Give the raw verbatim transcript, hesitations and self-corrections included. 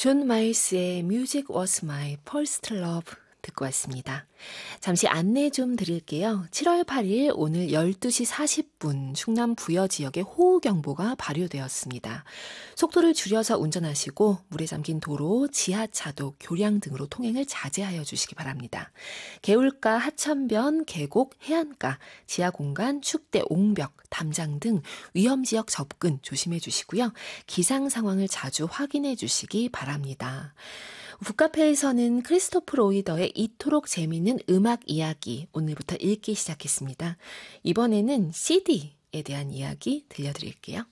존 마일스의 Music Was My First Love 듣고 왔습니다. 잠시 안내 좀 드릴게요. 칠월 팔일 오늘 열두 시 사십 분 충남 부여 지역에 호우경보가 발효되었습니다. 속도를 줄여서 운전하시고 물에 잠긴 도로, 지하차도, 교량 등으로 통행을 자제하여 주시기 바랍니다. 개울가, 하천변, 계곡, 해안가, 지하공간, 축대, 옹벽, 담장 등 위험지역 접근 조심해 주시고요. 기상 상황을 자주 확인해 주시기 바랍니다. 북카페에서는 크리스토프 로이더의 이토록 재미있는 음악 이야기 오늘부터 읽기 시작했습니다. 이번에는 씨디에 대한 이야기 들려드릴게요.